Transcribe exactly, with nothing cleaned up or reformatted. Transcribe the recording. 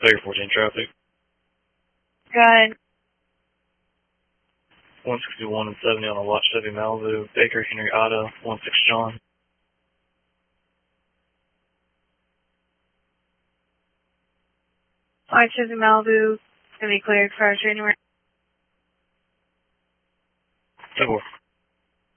Baker fourteen traffic. Got one sixty-one and seventy on a Watch Chevy Malibu. Baker Henry Otto, one six John. Watch Chevy Malibu, gonna be cleared for January. ten four.